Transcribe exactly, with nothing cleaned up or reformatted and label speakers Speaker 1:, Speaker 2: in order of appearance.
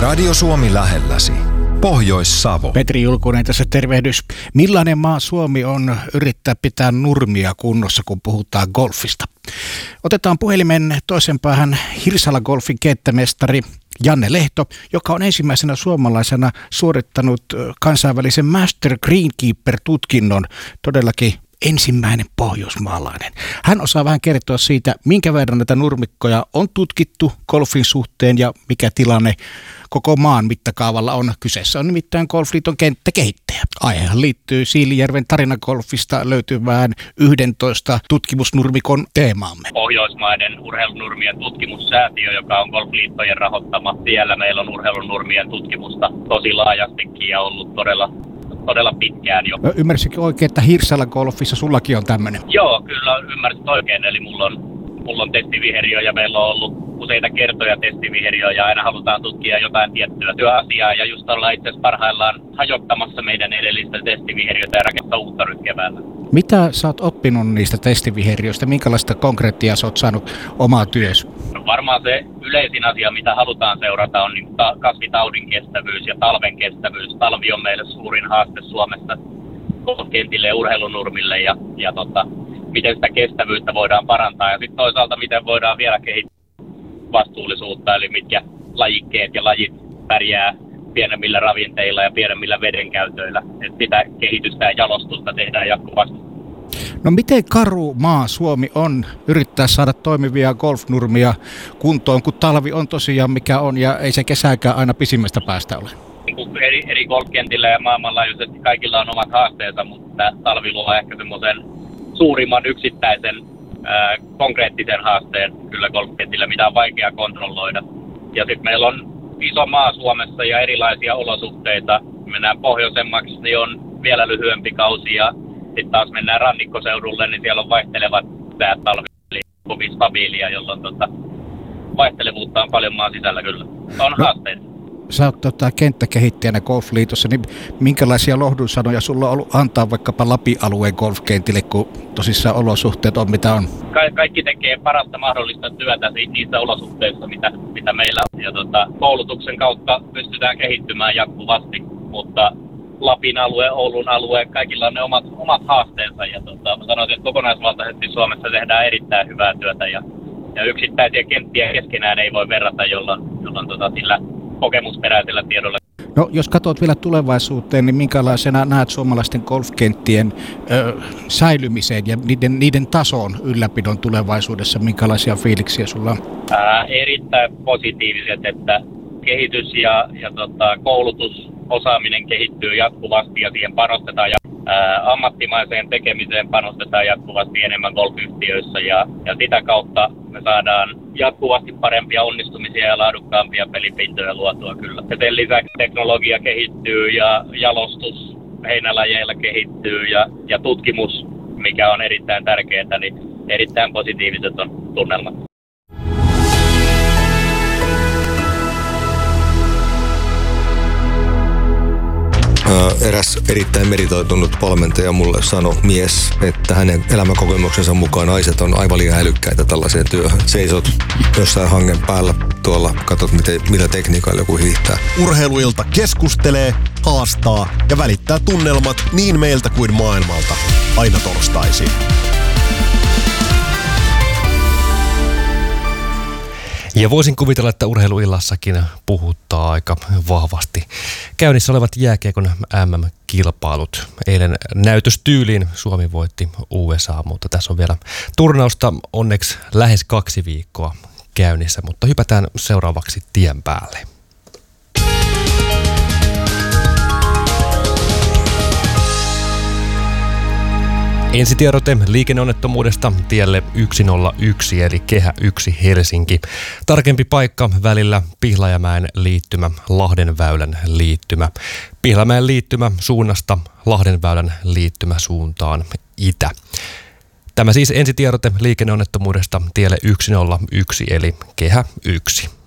Speaker 1: Radio Suomi lähelläsi. Pohjois-Savo.
Speaker 2: Petri Julkunen tässä tervehdys. Millainen maa Suomi on yrittää pitää nurmia kunnossa, kun puhutaan golfista? Otetaan puhelimen toisen päähän Hirsala Golfin kenttämestari Janne Lehto, joka on ensimmäisenä suomalaisena suorittanut kansainvälisen Master Greenkeeper-tutkinnon, todellakin ensimmäinen pohjoismaalainen. Hän osaa vähän kertoa siitä, minkä verran näitä nurmikkoja on tutkittu golfin suhteen ja mikä tilanne koko maan mittakaavalla on. Kyseessä on nimittäin Golfliiton kenttäkehittäjä. Aihehan liittyy Siilijärven tarinagolfista löytyvään yhdentoista tutkimusnurmikon teemaamme.
Speaker 3: Pohjoismaiden urheilunurmien tutkimussäätiö, joka on Golfliittojen rahoittama. Siellä meillä on urheilunurmien tutkimusta tosi laajastikin ja ollut todella todella pitkään jo.
Speaker 2: Ymmärsitkö oikein, että Hirsala Golfissa sullakin on tämmöinen?
Speaker 3: Joo, kyllä ymmärsit oikein. Eli mulla on, mulla on testiviheriö ja meillä on ollut useita kertoja testiviheriö ja aina halutaan tutkia jotain tiettyä työasiaa. Ja just ollaan itse asiassa parhaillaan hajottamassa meidän edellistä testiviheriötä ja rakentaa uutta nyt keväällä.
Speaker 2: Mitä sä oot oppinut niistä testiviheriöistä? Minkälaista konkreettia sä oot saanut omaa työssä?
Speaker 3: No varmaan se yleisin asia, mitä halutaan seurata, on niin ta- kasvitaudin kestävyys ja talven kestävyys. Talvi on meille suurin haaste Suomessa kentille ja urheilunurmille ja, ja tota, miten sitä kestävyyttä voidaan parantaa. Ja sitten toisaalta, miten voidaan vielä kehittää vastuullisuutta, eli mitkä lajikkeet ja lajit pärjää pienemmillä ravinteilla ja pienemmillä vedenkäytöillä. Et sitä kehitystä ja jalostusta tehdään jatkuvasti.
Speaker 2: No miten karu maa Suomi on yrittää saada toimivia golfnurmia kuntoon, kun talvi on tosiaan mikä on ja ei se kesäkään aina pisimmästä päästä ole?
Speaker 3: Eri, eri golfkentillä ja maailmanlaajuisesti kaikilla on omat haasteensa, mutta talvi luo ehkä semmoisen suurimman yksittäisen ää, konkreettisen haasteen kyllä golfkentillä, mitä on vaikea kontrolloida. Ja sitten meillä on iso maa Suomessa ja erilaisia olosuhteita. Mennään pohjoisemmaksi, niin on vielä lyhyempi kausi ja sitten taas mennään rannikkoseudulle, niin siellä on vaihtelevat säät talvi, eli kovin stabiilia, jolloin tota, vaihtelevuutta on paljon maan sisällä kyllä. On no, haasteita.
Speaker 2: Sä oot tota, kenttäkehittäjänä Golfliitossa, niin minkälaisia lohdunsanoja sulla on ollut antaa vaikkapa Lapin-alueen golfkentille, kun tosissaan olosuhteet on mitä on?
Speaker 3: Ka- kaikki tekee parasta mahdollista työtä niissä olosuhteissa, mitä, mitä meillä on. Ja tota, koulutuksen kautta pystytään kehittymään jatkuvasti, mutta Lapin alue, Oulun alue, kaikilla on ne omat, omat haasteensa. Ja tota, mä sanoisin, että kokonaisvaltaisesti Suomessa tehdään erittäin hyvää työtä ja, ja yksittäisiä kenttiä keskenään ei voi verrata, jolloin, jolloin tota, sillä kokemusperäisellä tiedolla.
Speaker 2: No jos katsot vielä tulevaisuuteen, niin minkälaisena näet suomalaisten golfkenttien ö, säilymiseen ja niiden, niiden tason ylläpidon tulevaisuudessa? Minkälaisia fiiliksiä sulla on? Ää,
Speaker 3: erittäin positiiviset, että kehitys ja, ja tota, koulutus, osaaminen kehittyy jatkuvasti ja siihen panostetaan. Ja, ää, ammattimaiseen tekemiseen panostetaan jatkuvasti enemmän golfyhtiöissä ja, ja sitä kautta me saadaan jatkuvasti parempia onnistumisia ja laadukkaampia pelipintoja luotua kyllä. Ja sen lisäksi teknologia kehittyy ja jalostus heinälajeilla kehittyy ja, ja tutkimus, mikä on erittäin tärkeää, niin erittäin positiiviset on tunnelmat.
Speaker 4: Eräs erittäin meritoitunut valmentaja mulle sanoi mies, että hänen elämänkokemuksensa mukaan naiset on aivan liian älykkäitä tällaiseen työhön. Seisot jossain hangen päällä tuolla, katsot miten, millä tekniikalla joku hiihtää.
Speaker 5: Urheiluilta keskustelee, haastaa ja välittää tunnelmat niin meiltä kuin maailmalta. Aina torstaisin.
Speaker 6: Ja voisin kuvitella, että urheiluillassakin puhuttaa aika vahvasti käynnissä olevat jääkiekon M M-kilpailut. Eilen näytöstyyliin Suomi voitti U S A, mutta tässä on vielä turnausta onneksi lähes kaksi viikkoa käynnissä, mutta hypätään seuraavaksi tien päälle. Ensitiedote liikenneonnettomuudesta tielle yksi nolla yksi eli Kehä yksi Helsinki. Tarkempi paikka välillä Pihlajamäen liittymä, Lahdenväylän liittymä. Pihlajamäen liittymä suunnasta Lahdenväylän liittymä suuntaan itä. Tämä siis ensitiedote liikenneonnettomuudesta tielle yksi nolla yksi eli Kehä yksi.